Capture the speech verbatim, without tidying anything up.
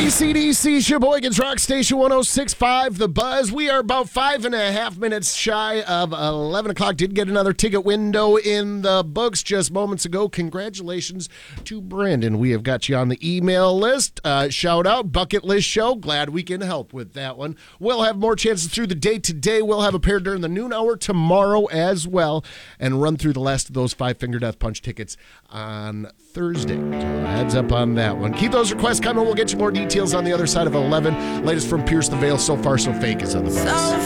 A C D C, Sheboygan's Rock Station one oh six point five, The Buzz. We are about five and a half minutes shy of eleven o'clock. Did get another ticket window in the books just moments ago. Congratulations to Brandon. We have got you on the email list. Uh, shout out, Bucket List Show. Glad we can help with that one. We'll have more chances through the day today. We'll have a pair during the noon hour tomorrow as well, and run through the last of those Five Finger Death Punch tickets on Thursday. So heads up on that one. Keep those requests coming. We'll get you more details on the other side of eleven. Latest from Pierce the Veil, So Far So Fake, is on the bus.